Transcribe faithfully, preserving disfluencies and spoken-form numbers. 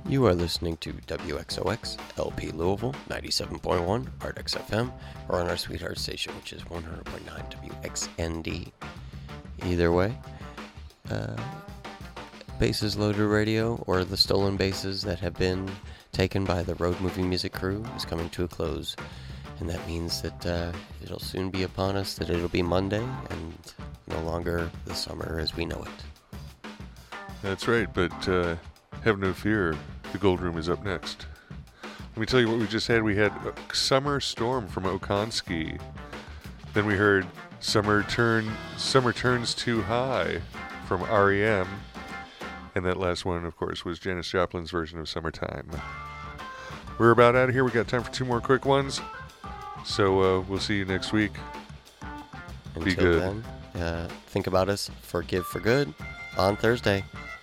You are listening to W X O X L P Louisville ninety-seven point one Ardex F M, or on our sweetheart station, which is one hundred point nine W X N D. Either way, uh, Bases Loaded Radio, or the stolen bases that have been taken by the Road Movie Music crew, is coming to a close. And that means that uh, it'll soon be upon us that it'll be Monday and no longer the summer as we know it. That's right, but uh, have no fear. The Gold Room is up next. Let me tell you what we just had. We had Summer Storm from Okonski. Then we heard Summer Turn Summer Turns Too High from R E M. And that last one, of course, was Janis Joplin's version of Summertime. We're about out of here. We got time for two more quick ones. So uh, we'll see you next week. Until Be good. Then, uh, think about us. Forgive for good on Thursday.